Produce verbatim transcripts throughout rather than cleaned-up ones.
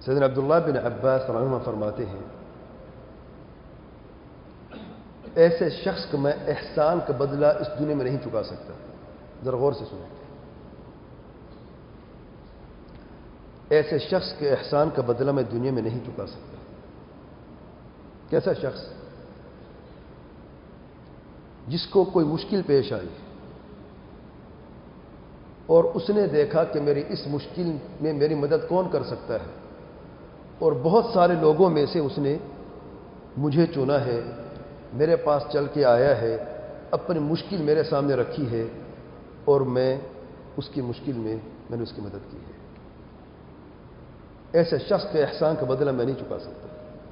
سیدنا عبداللہ بن عباس رضی اللہ عنہ فرماتے ہیں ایسے شخص کو میں احسان کا بدلہ اس دنیا میں نہیں چکا سکتا. ذرا غور سے سنیں. ایسے شخص کے احسان کا بدلہ میں دنیا میں نہیں چکا سکتا. کیسا شخص؟ جس کو کوئی مشکل پیش آئی اور اس نے دیکھا کہ میری اس مشکل میں میری مدد کون کر سکتا ہے، اور بہت سارے لوگوں میں سے اس نے مجھے چنا ہے، میرے پاس چل کے آیا ہے، اپنی مشکل میرے سامنے رکھی ہے اور میں اس کی مشکل میں میں نے اس کی مدد کی ہے. ایسے شخص کے احسان کا بدلہ میں نہیں چکا سکتا.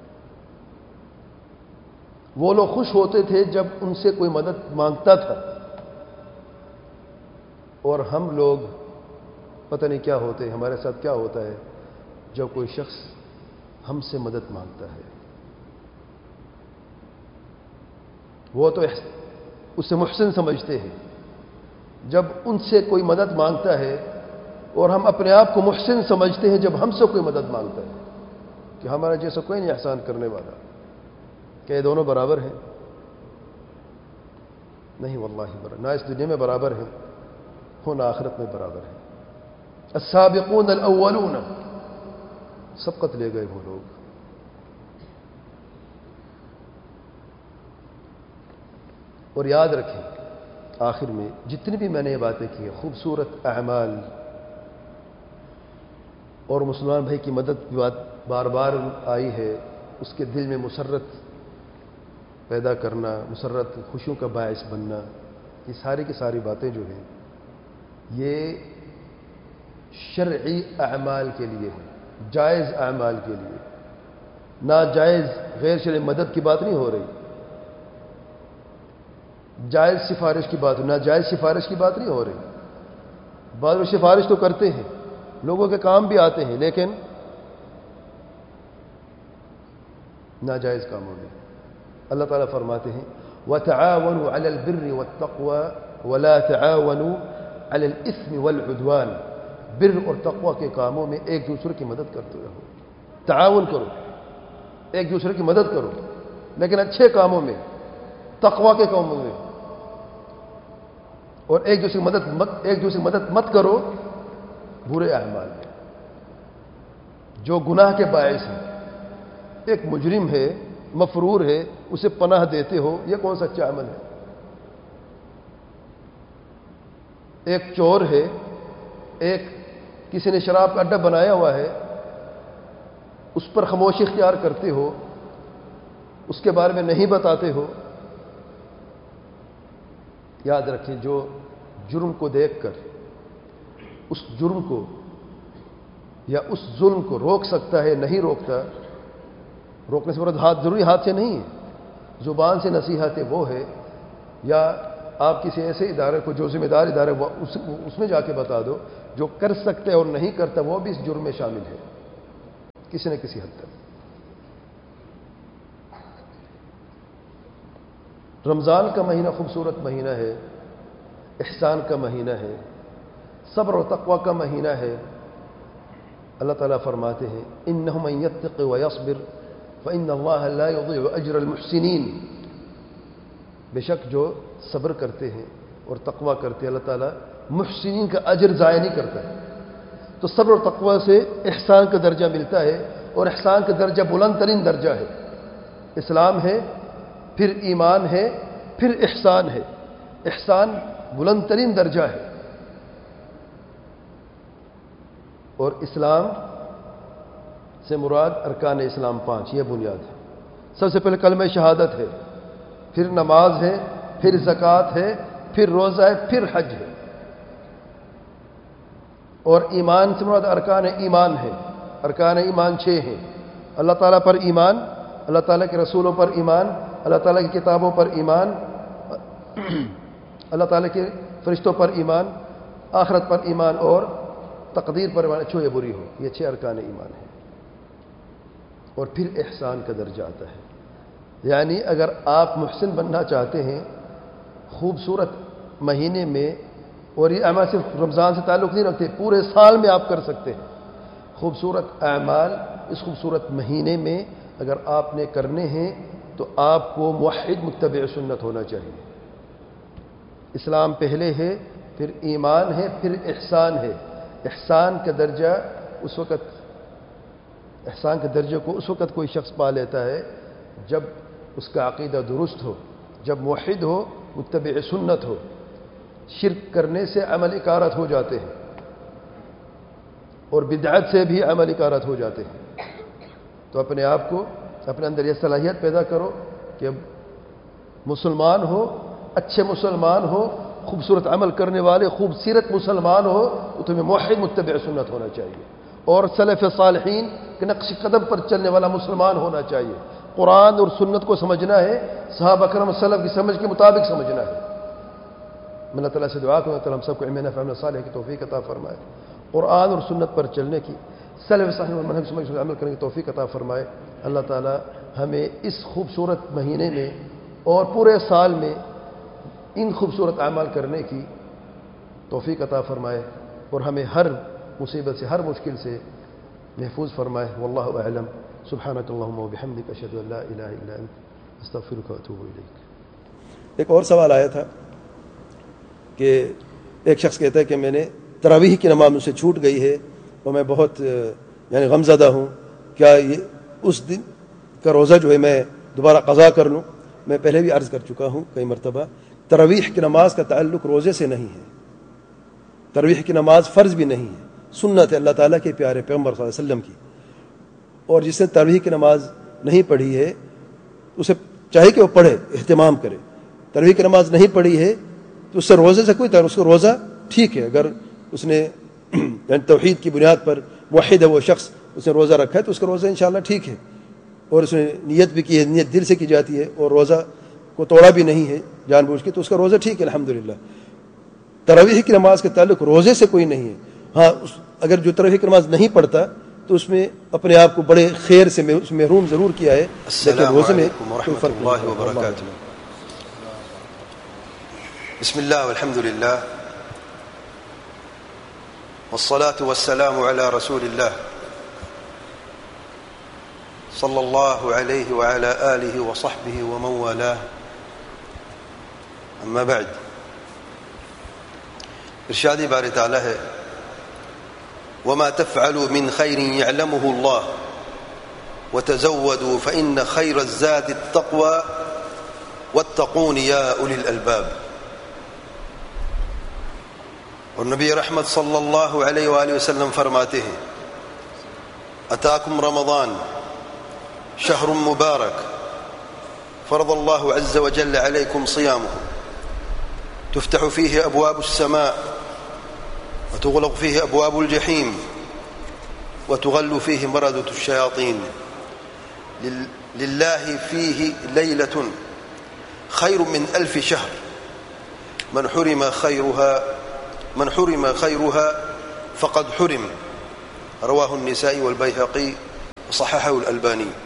وہ لوگ خوش ہوتے تھے جب ان سے کوئی مدد مانگتا تھا، اور ہم لوگ پتہ نہیں کیا ہوتے، ہمارے ساتھ کیا ہوتا ہے جب کوئی شخص ہم سے مدد مانگتا ہے. وہ تو اسے محسن سمجھتے ہیں. جب ان سے کوئی مدد مانگتا ہے اور ہم اپنے آپ کو محسن سمجھتے ہیں جب ہم سے کوئی مدد مانگتا ہے کہ ہمارا جیسا کوئی نہیں احسان کرنے والا. کہ یہ دونوں برابر ہیں؟ نہیں واللہ برابر. نہ اس دنیا میں برابر ہیں ہو نہ آخرت میں برابر ہیں. السابقون الاولون، سبقت لے گئے وہ لوگ. اور یاد رکھیں آخر میں جتنی بھی میں نے یہ باتیں کی ہیں، خوبصورت اعمال اور مسلمان بھائی کی مدد کی بات بار بار آئی ہے، اس کے دل میں مسرت پیدا کرنا، مسرت خوشیوں کا باعث بننا، یہ ساری کی ساری باتیں جو ہیں یہ شرعی اعمال کے لیے ہیں، جائز اعمال کے لیے. ناجائز غیر شرعی مدد کی بات نہیں ہو رہی، جائز سفارش کی بات، ناجائز سفارش کی بات نہیں ہو رہی. بعض لوگ سفارش تو کرتے ہیں، لوگوں کے کام بھی آتے ہیں، لیکن ناجائز کاموں میں. اللہ تعالیٰ فرماتے ہیں وَتَعَاوَنُوا عَلَى الْبِرِّ وَالتَّقْوَى وَلَا تَعَاوَنُوا عَلَى الْإِثْمِ وَالْعُدْوَانِ. بر اور تقوی کے کاموں میں ایک دوسرے کی مدد کرتے رہو، تعاون کرو، ایک دوسرے کی مدد کرو، لیکن اچھے کاموں میں، تقوی کے کاموں میں. اور ایک دوسرے کی مدد مت ایک دوسرے کی مدد مت کرو برے اعمال میں جو گناہ کے باعث ہیں. ایک مجرم ہے، مفرور ہے، اسے پناہ دیتے ہو، یہ کون سا اچھا عمل ہے؟ ایک چور ہے، ایک کسی نے شراب کا اڈا بنایا ہوا ہے، اس پر خاموشی اختیار کرتے ہو، اس کے بارے میں نہیں بتاتے ہو. یاد رکھیں جو جرم کو دیکھ کر اس جرم کو یا اس ظلم کو روک سکتا ہے، نہیں روکتا. روکنے سے مراد ہاتھ ضروری ہاتھ سے نہیں ہے، زبان سے نصیحت ہے وہ ہے، یا آپ کسی ایسے ادارے کو جو ذمہ دار ادارے اس, اس میں جا کے بتا دو. جو کر سکتے اور نہیں کرتا وہ بھی اس جرم میں شامل ہے کسی نہ کسی حد تک. رمضان کا مہینہ خوبصورت مہینہ ہے، احسان کا مہینہ ہے، صبر و تقوی کا مہینہ ہے. اللہ تعالیٰ فرماتے ہیں اِنَّهُ مَن يَتَّقِ وَيَصْبِرْ فَإِنَّ اللَّهَ لَا يُضِيعُ أَجْرَ الْمُحْسِنِينَ. بے شک جو صبر کرتے ہیں اور تقوی کرتے ہیں اللہ تعالیٰ محسنین کا اجر ضائع نہیں کرتا ہے. تو صبر اور تقوی سے احسان کا درجہ ملتا ہے، اور احسان کا درجہ بلند ترین درجہ ہے. اسلام ہے، پھر ایمان ہے، پھر احسان ہے. احسان بلند ترین درجہ ہے. اور اسلام سے مراد ارکان اسلام پانچ، یہ بنیاد ہے. سب سے پہلے کلمہ شہادت ہے، پھر نماز ہے، پھر زکوٰۃ ہے، پھر روزہ ہے، پھر حج ہے. اور ایمان سے مراد ارکان ایمان ہے. ارکان ایمان چھ ہیں: اللہ تعالیٰ پر ایمان، اللہ تعالیٰ کے رسولوں پر ایمان، اللہ تعالیٰ کی کتابوں پر ایمان، اللہ تعالیٰ کے فرشتوں پر ایمان، آخرت پر ایمان، اور تقدیر پر ایمان، اچھی ہو یا بری ہو. یہ چھ ارکان ایمان ہیں. اور پھر احسان کا درجہ آتا ہے. یعنی اگر آپ محسن بننا چاہتے ہیں خوبصورت مہینے میں، اور یہ اعمال صرف رمضان سے تعلق نہیں رکھتے، پورے سال میں آپ کر سکتے ہیں. خوبصورت اعمال اس خوبصورت مہینے میں اگر آپ نے کرنے ہیں تو آپ کو موحد متبع سنت ہونا چاہیے. اسلام پہلے ہے، پھر ایمان ہے، پھر احسان ہے. احسان کا درجہ اس وقت احسان کے درجے کو اس وقت کوئی شخص پا لیتا ہے جب اس کا عقیدہ درست ہو، جب موحد ہو، متبع سنت ہو. شرک کرنے سے عمل اکارت ہو جاتے ہیں اور بدعت سے بھی عمل اکارت ہو جاتے ہیں. تو اپنے آپ کو اپنے اندر یہ صلاحیت پیدا کرو کہ اب مسلمان ہو، اچھے مسلمان ہو، خوبصورت عمل کرنے والے خوبصورت مسلمان ہو تو تمہیں موحد متبع سنت ہونا چاہیے اور سلف صالحین کے نقش قدم پر چلنے والا مسلمان ہونا چاہیے. قرآن اور سنت کو سمجھنا ہے، صحابہ کرام سلف کی سمجھ کے مطابق سمجھنا ہے. میں اللہ تعالیٰ سے دعا کروں کہ ہم سب کو علم نافع عمل صالح کی توفیق عطا فرمائے، قرآن اور سنت پر چلنے کی، سلف صالحین اور منہج سمجھ عمل کرنے کی توفیق عطا فرمائے. اللہ تعالیٰ ہمیں اس خوبصورت مہینے میں اور پورے سال میں ان خوبصورت اعمال کرنے کی توفیق عطا فرمائے اور ہمیں ہر مصیبت سے، ہر مشکل سے محفوظ فرمائے. واللہ اعلم. سبحانک اللہم وبحمدک اشہد ان لا الہ الا انت استغفرک واتوب الیک. ایک اور سوال آیا تھا کہ ایک شخص کہتا ہے کہ میں نے تراویح کی نماز مجھ سے چھوٹ گئی ہے اور میں بہت یعنی غمزدہ ہوں، کیا یہ اس دن کا روزہ جو ہے میں دوبارہ قضا کر لوں؟ میں پہلے بھی عرض کر چکا ہوں کئی مرتبہ، تراویح کی نماز کا تعلق روزے سے نہیں ہے. تراویح کی نماز فرض بھی نہیں ہے، سنت ہے اللہ تعالیٰ کے پیارے پیغمبر صلی اللہ علیہ وسلم کی. اور جس نے تراویح کی نماز نہیں پڑھی ہے اسے چاہیے کہ وہ پڑھے، اہتمام کرے. تراویح کی نماز نہیں پڑھی ہے تو اس سے روزے سے کوئی تعلق، اس کو روزہ ٹھیک ہے. اگر اس نے یعنی توحید کی بنیاد پر موحد ہے وہ شخص، اس نے روزہ رکھا ہے تو اس کا روزہ انشاءاللہ ٹھیک ہے، اور اس نے نیت بھی کی ہے، نیت دل سے کی جاتی ہے اور روزہ کو توڑا بھی نہیں ہے جان بوجھ کے، تو اس کا روزہ ٹھیک ہے الحمدللہ. تراویح کی نماز کا تعلق روزے سے کوئی نہیں ہے. ہاں اگر جو تراویح کی نماز نہیں پڑھتا تو اس میں اپنے آپ کو بڑے خیر سے محروم ضرور کیا ہے. السلام علیکم ورحمۃ اللہ وبرکاتہ. بسم اللہ والحمد للہ والصلاة والسلام على رسول اللہ صلی اللہ علیہ وعلى آلہ وصحبہ ومن والاه. اما بعد، ارشاد باری تعالی ہے وما تفعلوا من خير يعلمه الله وتزودوا فإن خير الزاد التقوى واتقون يا أولي الألباب. اور نبی رحمت صلی اللہ علیہ وآلہ وسلم فرماتے ہیں اتاکم رمضان شہر مبارک فرض اللہ عز وجل علیکم صیامه تفتح فيه أبواب السماء وتغلق فيه أبواب الجحيم وتغل فيه مردة الشياطين لله فيه ليلة خير من ألف شهر من حرم خيرها من حرم خيرها فقد حرم. رواه النسائي والبيهقي وصححه الألباني.